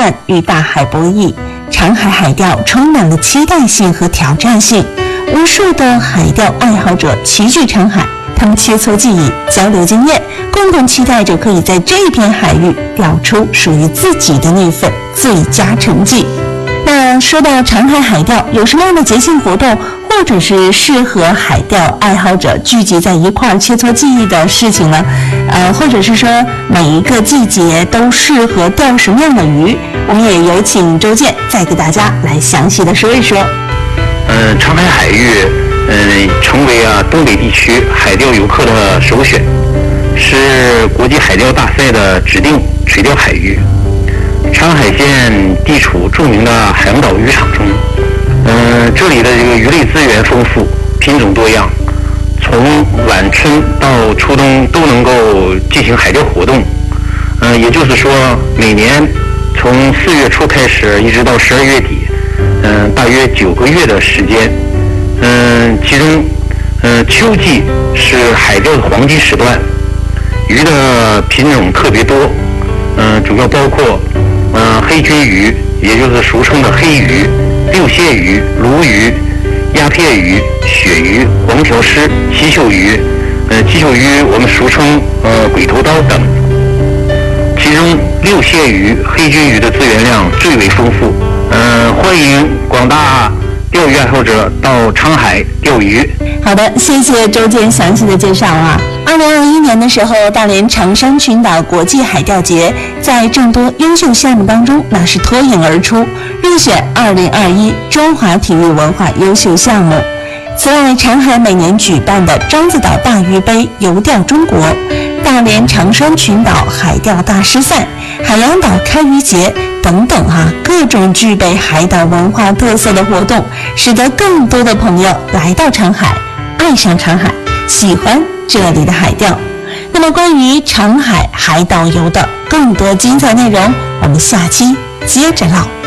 探与大海博弈。长海海钓充满了期待性和挑战性，无数的海钓爱好者齐聚长海，他们切磋技艺，交流经验，共同期待着可以在这片海域钓出属于自己的那份最佳成绩。那说到长海海钓，有什么样的节庆活动，或者是适合海钓爱好者聚集在一块儿切磋技艺的事情呢？或者是说每一个季节都适合钓什么样的鱼？我们也有请周健再给大家来详细的说一说。 长海海域，成为东北地区海钓游客的首选，是国际海钓大赛的指定垂钓海域。长海县地处著名的海洋岛渔场中，这里的这个鱼类资源丰富，品种多样，从晚春到初冬都能够进行海钓活动。也就是说，每年从4月初开始，一直到12月底，大约9个月的时间。其中，秋季是海钓的黄金时段，鱼的品种特别多，主要包括黑鲟鱼，也就是俗称的黑鱼、六蟹鱼、鲈鱼、鸦片鱼、鳕鱼、黄条虱、七绣鱼，七绣鱼我们俗称鬼头刀等。其中六蟹鱼、黑鲟鱼的资源量最为丰富。欢迎广大钓鱼爱好者到长海钓鱼。 好的，谢谢周健详细的介绍啊。2021年的时候，大连长山群岛国际海钓节在众多优秀项目当中，那是脱颖而出，入选2021中华体育文化优秀项目。此外，长海每年举办的獐子岛大鱼杯游钓中国、大连长山群岛海钓大师赛、海洋岛开渔节等等各种具备海岛文化特色的活动，使得更多的朋友来到长海，爱上长海，喜欢这里的海钓。那么关于长海海岛游的更多精彩内容，我们下期接着唠。